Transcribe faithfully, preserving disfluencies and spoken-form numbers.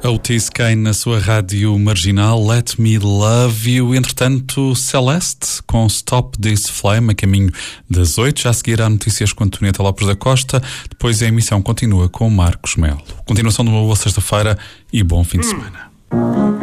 Otis Kane na sua rádio marginal, Let Me Love You. Entretanto, Celeste com Stop This Flame, a caminho das oito. Já a seguir há notícias com Antonieta Lopes da Costa. Depois a emissão continua com Marcos Melo. Continuação de uma boa sexta-feira e bom fim de semana.